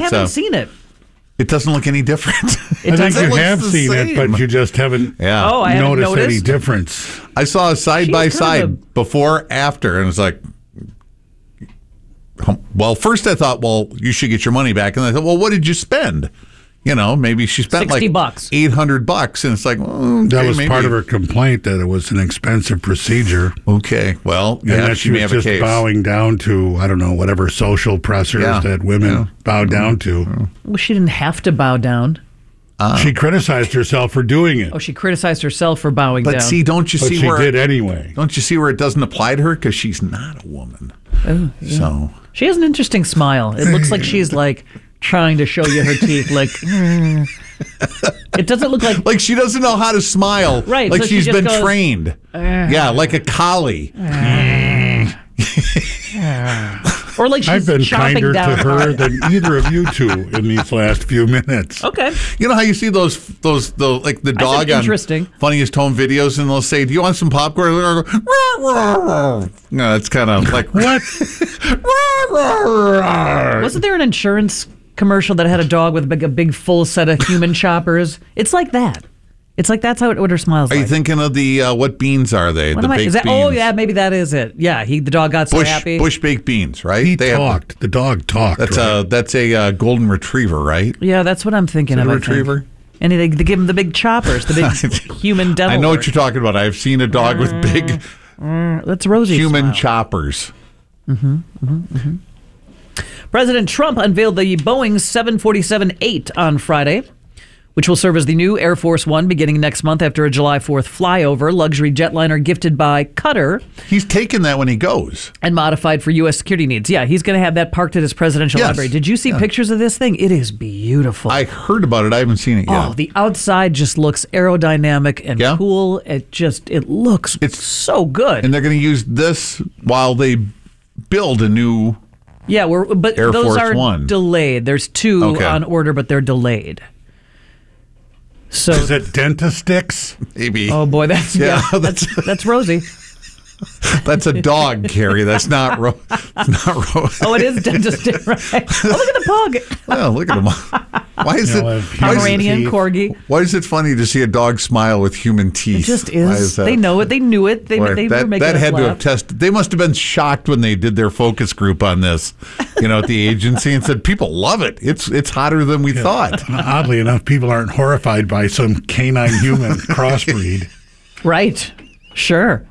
haven't seen it. It doesn't look any different. I think you have seen it, but you just haven't I haven't noticed any noticed. difference. I saw a side-by-side before, after, and it was like, well, first I thought, well, you should get your money back. And I thought, well, what did you spend? You know, maybe she spent like $60. $800, and it's like, well, okay, that was maybe. part of her complaint, that it was an expensive procedure. Okay, well, And yeah, that she she may was have a just case. bowing down to, I don't know, whatever social pressures that women bow down to. Well, she didn't have to bow down. She criticized herself for doing it. Oh, she criticized herself for bowing down. But see, don't you But see she where did anyway. Don't you see where it doesn't apply to her because she's not a woman? Oh, yeah. So she has an interesting smile. It looks like she's like trying to show you her teeth. Like it doesn't look like she doesn't know how to smile. Right, Like so she she's just been goes, trained. Yeah, like a collie. or like she's I've been chopping kinder down to her hard. than either of you two in these last few minutes. Okay. You know how you see those like the dog on interesting. Funniest Home Videos, and they'll say, "Do you want some popcorn?" No, it's kind of like What? Wasn't there an insurance commercial that had a dog with a big full set of human choppers? It's like that. It's like that's what her smiles Are like. you thinking of the what beans are they? What The am I- baked is that, beans. oh yeah, maybe that is it. Yeah, the dog got so happy. Bush baked beans, right? He They have- talked. The dog talked. That's a golden retriever, right? Yeah, that's what I'm thinking of. a I think. retriever? And they give him the big choppers, the big human devil. I know work. what you're talking about. I've seen a dog with big That's Rosie. human smile. choppers. President Trump unveiled the Boeing 747-8 on Friday, which will serve as the new Air Force One beginning next month after a July 4th flyover. Luxury jetliner gifted by Qatar He's taking that when he goes. and modified for U.S. security needs. Yeah, he's going to have that parked at his presidential Yes. library. Did you see pictures of this thing? It is beautiful. I heard about it. I haven't seen it yet. Oh, the outside just looks aerodynamic and Yeah. cool. It looks so good. And they're going to use this while they build a new. Yeah, but Air those Force are One. delayed. There's two Okay. on order, but they're delayed. So, Is it Dentastix? Maybe. oh boy, that's that's Rosie. That's a dog, Carrie. That's not Rose. Oh, it is dentist, right? Oh, look at the pug. Well, look at him. Why is it? Pomeranian corgi. Why is it funny to see a dog smile with human teeth? It just Why is. that? They know it. They knew it. They were making that us had to laugh. have tested. They must have been shocked when they did their focus group on this, at the agency, and said people love it. It's hotter than we thought. Oddly enough, people aren't horrified by some canine human crossbreed. Right. Sure.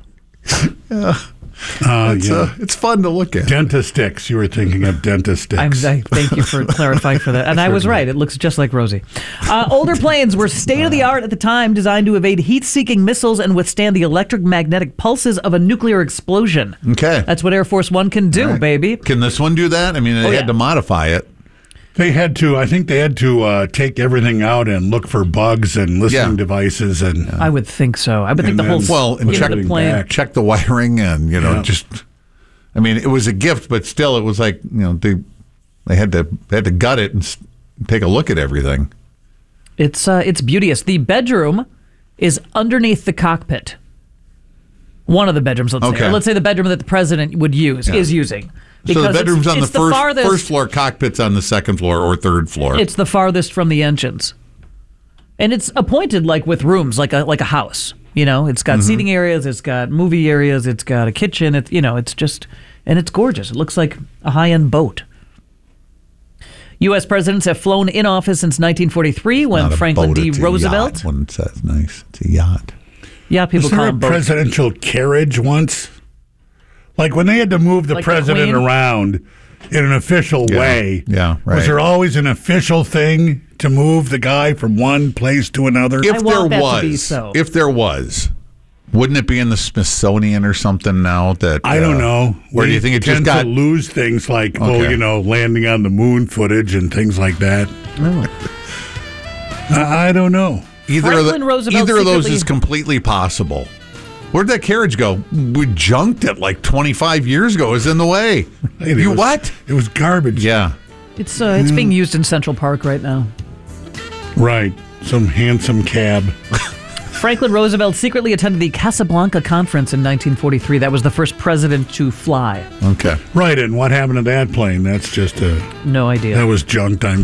It's fun to look at. Dentastix. You were thinking of Dentastix. Thank you for clarifying for that. And I was right. It looks just like Rosie. Older planes were state-of-the-art at the time, designed to evade heat-seeking missiles and withstand the electric-magnetic pulses of a nuclear explosion. Okay. That's what Air Force One can do, baby. Can this one do that? I mean, they had to modify it. I think they had to take everything out and look for bugs and listening devices. And I would think so. I would think And the whole then- and check the plane. check the wiring and I mean, it was a gift, but still, it was like they had to gut it and take a look at everything. It's beauteous. The bedroom is underneath the cockpit. One of the bedrooms, let's say. Okay. Or let's say the bedroom that the president would use is using. So the bedroom's on the farthest, first floor, cockpit's on the second floor or third floor. It's the farthest from the engines. And it's appointed like with rooms, like a house. It's got seating areas, it's got movie areas, it's got a kitchen. It's just, and it's gorgeous. It looks like a high-end boat. U.S. presidents have flown in office since 1943 when Not a Franklin boat, D. it's a Roosevelt. yacht. When it says nice, it's a yacht. Yeah, people was call there a them boats. presidential carriage once? Like when they had to move the Like the president Queen? around in an official way. Yeah, right. Was there always an official thing to move the guy from one place to another? If I there want that to was, be so. if there was, wouldn't it be in the Smithsonian or something now? That I don't know. Where do you think it just tend got? to lose things like Okay. landing on the moon footage and things like that? I don't know. Either Franklin Roosevelt either of those secretly- is completely possible. Where'd that carriage go? We junked it like 25 years ago. It was in the way. What? It was garbage. Yeah. It's being used in Central Park right now. Right. Some handsome cab. Franklin Roosevelt secretly attended the Casablanca Conference in 1943. That was the first president to fly. Okay. Right. And what happened to that plane? That's just No idea. that was junked, I'm